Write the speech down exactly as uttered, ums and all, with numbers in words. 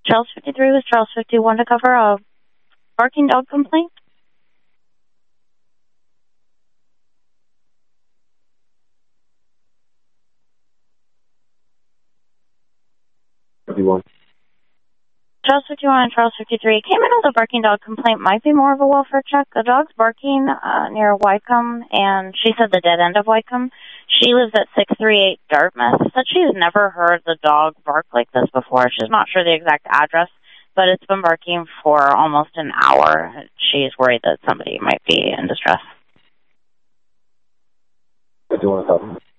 Charles fifty-three was Charles fifty-one to cover a barking dog complaint. fifty-one. Charles fifty-one and Charles fifty-three came in with a barking dog complaint. Might be more of a welfare check. The dog's barking uh, near Wycombe, and she said the dead end of Wycombe. She lives at six thirty-eight Dartmouth. Said she's never heard the dog bark like this before. She's not sure the exact address, but it's been barking for almost an hour. She's worried that somebody might be in distress. fifty-one.